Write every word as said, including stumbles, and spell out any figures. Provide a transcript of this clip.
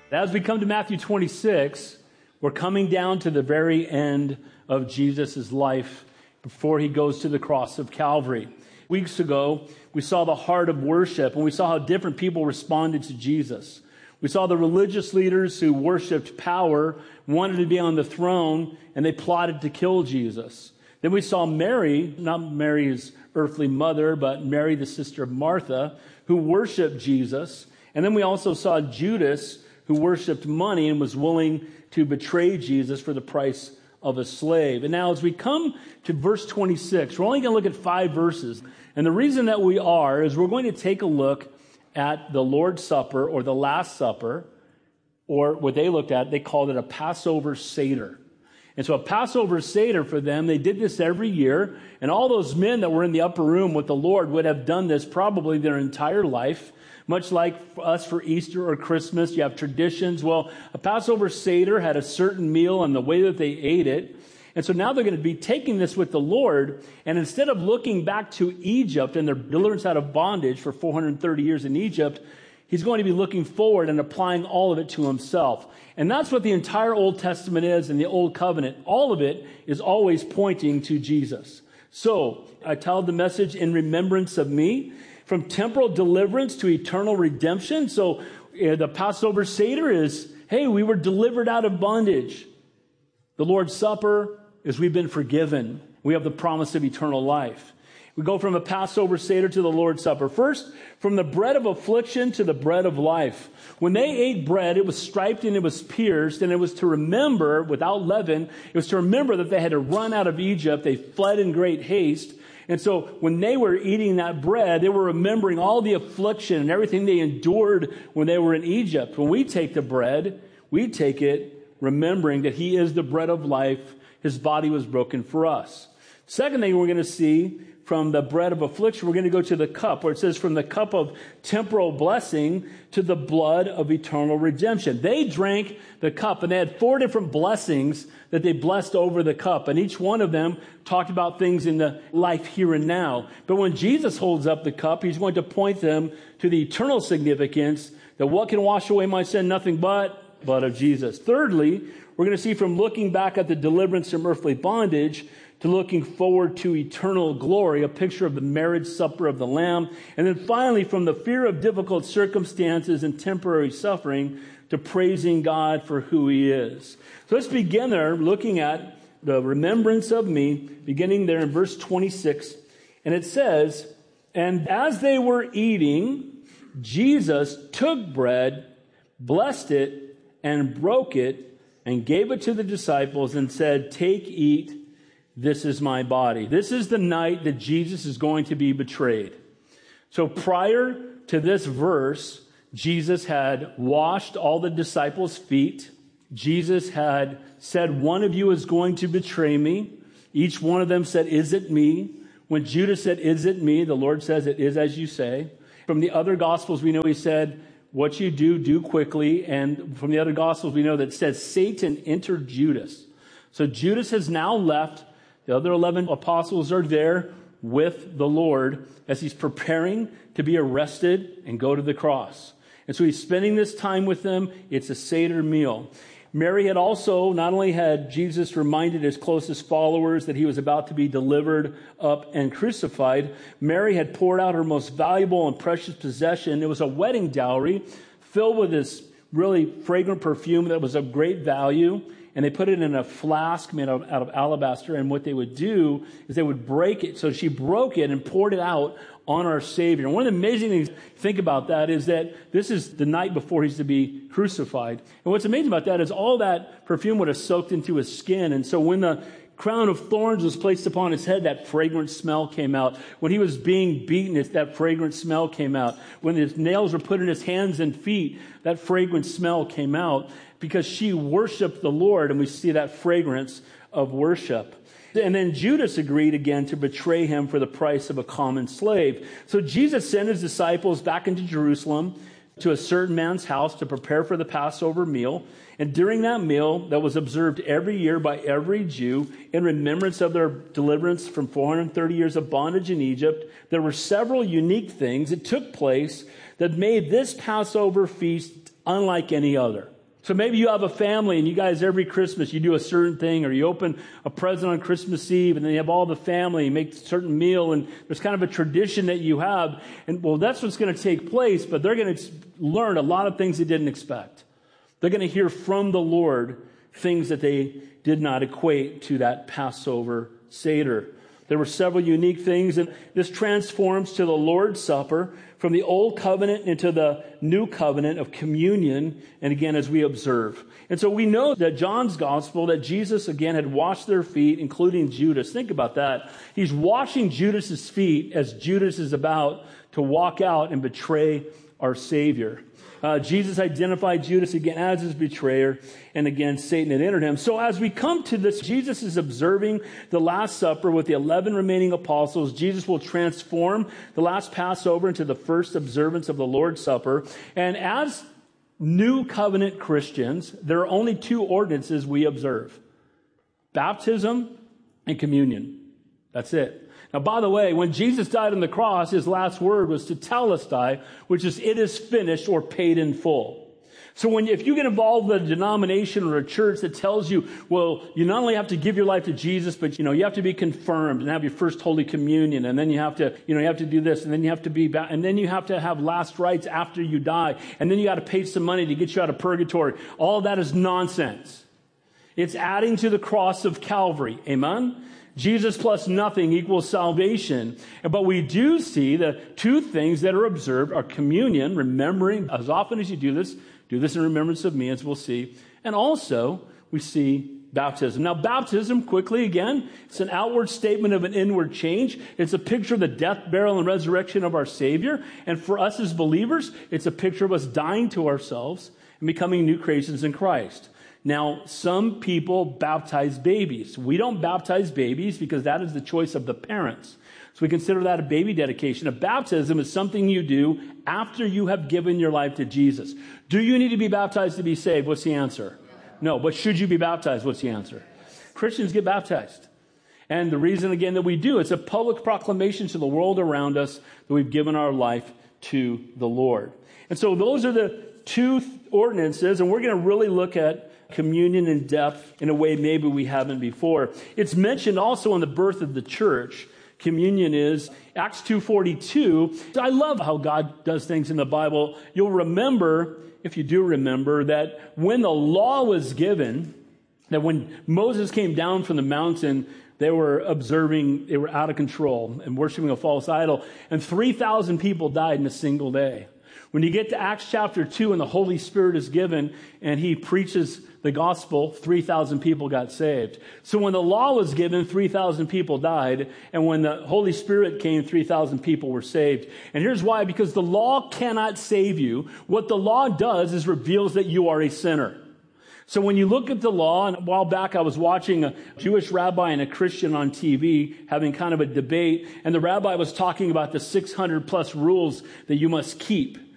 As we come to Matthew twenty-six, we're coming down to the very end of Jesus' life before he goes to the cross of Calvary. Weeks ago, we saw the heart of worship, and we saw how different people responded to Jesus. We saw the religious leaders who worshiped power, wanted to be on the throne, and they plotted to kill Jesus. Then we saw Mary, not Mary's earthly mother, but Mary, the sister of Martha, who worshiped Jesus. And then we also saw Judas, who worshiped money and was willing to betray Jesus for the price of a slave. And now as we come to verse twenty-six, we're only going to look at five verses. And the reason that we are is we're going to take a look at the Lord's Supper, or the Last Supper, or what they looked at, they called it a Passover Seder. And so a Passover Seder for them, they did this every year. And all those men that were in the upper room with the Lord would have done this probably their entire life. Much like us for Easter or Christmas, you have traditions. Well, a Passover Seder had a certain meal and the way that they ate it. And so now they're going to be taking this with the Lord. And instead of looking back to Egypt and their deliverance out of bondage for four hundred thirty years in Egypt, he's going to be looking forward and applying all of it to himself. And that's what the entire Old Testament is and the Old Covenant. All of it is always pointing to Jesus. So I titled the message, In Remembrance of Me. From temporal deliverance to eternal redemption. So uh, the Passover Seder is, hey, we were delivered out of bondage. The Lord's Supper is we've been forgiven. We have the promise of eternal life. We go from a Passover Seder to the Lord's Supper. First, from the bread of affliction to the bread of life. When they ate bread, it was striped and it was pierced, and it was to remember, without leaven, it was to remember that they had to run out of Egypt. They fled in great haste. And so when they were eating that bread, they were remembering all the affliction and everything they endured when they were in Egypt. When we take the bread, we take it remembering that he is the bread of life. His body was broken for us. Second thing we're going to see from the bread of affliction, we're going to go to the cup, where it says from the cup of temporal blessing to the blood of eternal redemption. They drank the cup, and they had four different blessings that they blessed over the cup. And each one of them talked about things in the life here and now. But when Jesus holds up the cup, he's going to point them to the eternal significance that what can wash away my sin? Nothing but blood of Jesus. Thirdly, we're going to see from looking back at the deliverance from earthly bondage to looking forward to eternal glory, a picture of the marriage supper of the Lamb. And then finally, from the fear of difficult circumstances and temporary suffering to praising God for who he is. So let's begin there looking at the remembrance of me, beginning there in verse twenty-six. And it says, and as they were eating, Jesus took bread, blessed it, and broke it, and gave it to the disciples and said, take, eat. This is my body. This is the night that Jesus is going to be betrayed. So prior to this verse, Jesus had washed all the disciples' feet. Jesus had said, one of you is going to betray me. Each one of them said, is it me? When Judas said, is it me? The Lord says, it is as you say. From the other Gospels, we know he said, what you do, do quickly. And from the other Gospels, we know that it says Satan entered Judas. So Judas has now left. The other eleven apostles are there with the Lord as he's preparing to be arrested and go to the cross. And so he's spending this time with them. It's a Seder meal. Mary had also, not only had Jesus reminded his closest followers that he was about to be delivered up and crucified, Mary had poured out her most valuable and precious possession. It was a wedding dowry filled with this really fragrant perfume that was of great value. And they put it in a flask made out of, out of alabaster. And what they would do is they would break it. So she broke it and poured it out on our Savior. And one of the amazing things to think about that is that this is the night before he's to be crucified. And what's amazing about that is all that perfume would have soaked into his skin. And so when the crown of thorns was placed upon his head, that fragrant smell came out. When he was being beaten, it's that fragrant smell came out. When his nails were put in his hands and feet, that fragrant smell came out because she worshiped the Lord, and we see that fragrance of worship. And then Judas agreed again to betray him for the price of a common slave. So Jesus sent his disciples back into Jerusalem to a certain man's house to prepare for the Passover meal. And during that meal that was observed every year by every Jew in remembrance of their deliverance from four hundred thirty years of bondage in Egypt, there were several unique things that took place that made this Passover feast unlike any other. So maybe you have a family and you guys every Christmas you do a certain thing, or you open a present on Christmas Eve and then you have all the family, you make a certain meal, and there's kind of a tradition that you have. And well, that's what's going to take place, but they're going to learn a lot of things they didn't expect. They're going to hear from the Lord things that they did not equate to that Passover Seder. There were several unique things, and this transforms to the Lord's Supper from the old covenant into the new covenant of communion, and again, as we observe. And so we know that John's gospel, that Jesus again had washed their feet, including Judas. Think about that. He's washing Judas's feet as Judas is about to walk out and betray our Savior. Uh, Jesus identified Judas again as his betrayer, and again, Satan had entered him. So as we come to this, Jesus is observing the Last Supper with the eleven remaining apostles. Jesus will transform the last Passover into the first observance of the Lord's Supper. And as new covenant Christians, there are only two ordinances we observe: baptism and communion. That's it. Now, by the way, when Jesus died on the cross, his last word was tetelestai, which is "it is finished" or paid in full. So when, if you get involved with a denomination or a church that tells you, well, you not only have to give your life to Jesus, but, you know, you have to be confirmed and have your first Holy Communion, and then you have to, you know, you have to do this, and then you have to be, and then you have to have last rites after you die, and then you got to pay some money to get you out of purgatory. All of that is nonsense. It's adding to the cross of Calvary. Amen? Jesus plus nothing equals salvation. But we do see the two things that are observed are communion, remembering as often as you do this, do this in remembrance of me, as we'll see. And also, we see baptism. Now, baptism, quickly again, it's an outward statement of an inward change. It's a picture of the death, burial, and resurrection of our Savior. And for us as believers, it's a picture of us dying to ourselves and becoming new creations in Christ. Now, some people baptize babies. We don't baptize babies because that is the choice of the parents. So we consider that a baby dedication. A baptism is something you do after you have given your life to Jesus. Do you need to be baptized to be saved? What's the answer? No. But should you be baptized? What's the answer? Christians get baptized. And the reason, again, that we do, it's a public proclamation to the world around us that we've given our life to the Lord. And so those are the two ordinances, and we're going to really look at communion in depth in a way maybe we haven't before. It's mentioned also in the birth of the church. Communion is Acts two forty-two. I love how God does things in the Bible. You'll remember, if you do remember, that when the law was given, that when Moses came down from the mountain, they were observing, they were out of control and worshiping a false idol, and three thousand people died in a single day. When you get to Acts chapter two and the Holy Spirit is given and he preaches the gospel, three thousand people got saved. So when the law was given, three thousand people died. And when the Holy Spirit came, three thousand people were saved. And here's why: because the law cannot save you. What the law does is reveals that you are a sinner. So when you look at the law, and a while back I was watching a Jewish rabbi and a Christian on T V having kind of a debate, and the rabbi was talking about the six hundred plus rules that you must keep.